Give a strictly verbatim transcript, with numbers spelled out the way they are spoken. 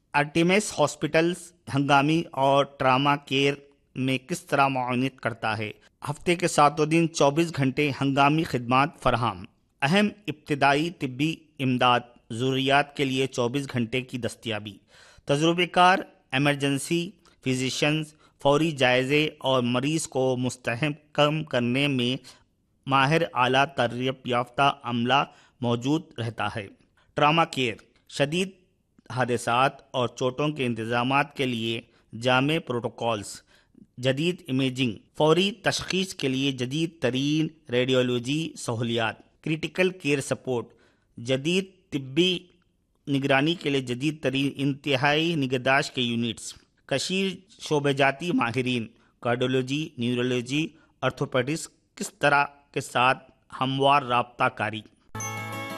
Artemis hospitals हंगामी और trauma care में किस तरह मुआवनत करता है? हफ्ते के सातों दिन चौबीस घंटे हंगामी खिदमात फराहम। अहम इब्तदाई तिब्बी इमदाद ज़रूरियात के लिए चौबीस घंटे की दस्तियाबी। तजुर्बेकार एमरजेंसी फिजिशंस फौरी जायजे और मरीज को मुस्तहकम करने में माहिर आला तरबियत याफ्ता अमला मौजूद रहता है। ट्रामा केयर शदीद हादसात और चोटों के इंतजामात के लिए जामे प्रोटोकॉल्स, जदीद इमेजिंग, फौरी तशखीस के लिए जदीद तरीन रेडियोलॉजी सहूलियात, क्रिटिकल केयर सपोर्ट, जदीद तिब्बी निगरानी के लिए जदीद तरीन इंतहाई निगहदाश्त के units, Kashir शोबेजाती माहिरीन, cardiology, neurology, orthopaedics किस तरह के साथ हमवार राब्ता कारी।